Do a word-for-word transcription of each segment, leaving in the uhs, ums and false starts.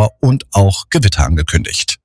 Schauer und auch Gewitter angekündigt.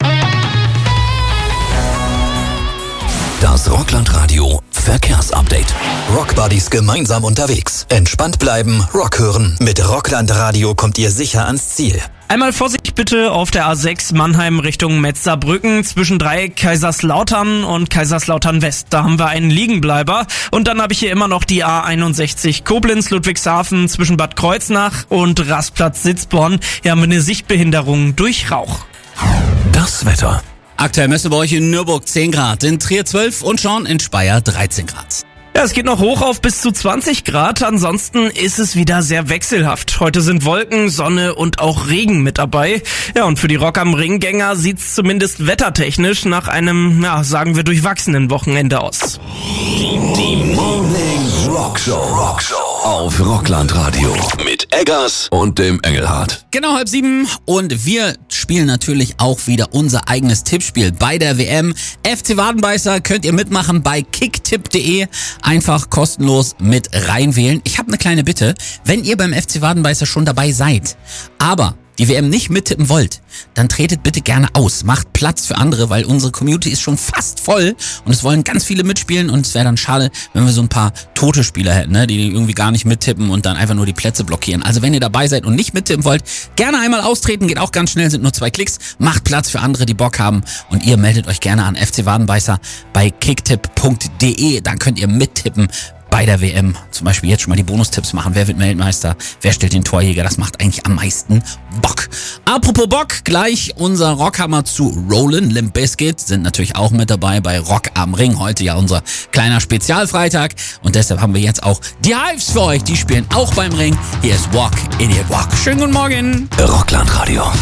Das Rockland-Radio Verkehrsupdate. Rockbuddies gemeinsam unterwegs. Entspannt bleiben, Rock hören. Mit Rockland-Radio kommt ihr sicher ans Ziel. Einmal Vorsicht bitte auf der A sechs Mannheim Richtung Metzerbrücken zwischen Dreieck Kaiserslautern und Kaiserslautern West. Da haben wir einen Liegenbleiber. Und dann habe ich hier immer noch die A einundsechzig Koblenz Ludwigshafen zwischen Bad Kreuznach und Rastplatz Sitzborn. Hier haben wir eine Sichtbehinderung durch Rauch. Das Wetter. Aktuell messen wir euch in Nürburg zehn Grad, in Trier zwölf und Schorn in Speyer dreizehn Grad. Ja, es geht noch hoch auf bis zu zwanzig Grad, ansonsten ist es wieder sehr wechselhaft. Heute sind Wolken, Sonne und auch Regen mit dabei. Ja, und für die Rock am Ring-Gänger sieht's zumindest wettertechnisch nach einem, ja, sagen wir, durchwachsenen Wochenende aus. Die Morning Rock Show. Rock Show auf Rockland Radio mit Eggers und dem Engelhardt. Genau, halb sieben und wir spielen natürlich auch wieder unser eigenes Tippspiel bei der W M. F C Wadenbeißer könnt ihr mitmachen bei kicktipp punkt de. Einfach kostenlos mit reinwählen. Ich habe eine kleine Bitte, wenn ihr beim F C Wadenbeißer schon dabei seid, aber die W M nicht mittippen wollt, dann tretet bitte gerne aus. Macht Platz für andere, weil unsere Community ist schon fast voll und es wollen ganz viele mitspielen und es wäre dann schade, wenn wir so ein paar tote Spieler hätten, ne, die irgendwie gar nicht mittippen und dann einfach nur die Plätze blockieren. Also wenn ihr dabei seid und nicht mittippen wollt, gerne einmal austreten, geht auch ganz schnell, sind nur zwei Klicks. Macht Platz für andere, die Bock haben und ihr meldet euch gerne an F C Wadenbeißer bei kicktipp punkt de. Dann könnt ihr mittippen bei der W M. Zum Beispiel jetzt schon mal die Bonustipps machen. Wer wird Weltmeister? Wer stellt den Torjäger? Das macht eigentlich am meisten Bock. Apropos Bock, gleich unser Rockhammer zu Rollin'. Limp Bizkit sind natürlich auch mit dabei bei Rock am Ring. Heute ja unser kleiner Spezialfreitag. Und deshalb haben wir jetzt auch die Hives für euch. Die spielen auch beim Ring. Hier ist Walk, Idiot Walk. Schönen guten Morgen. Rockland Radio.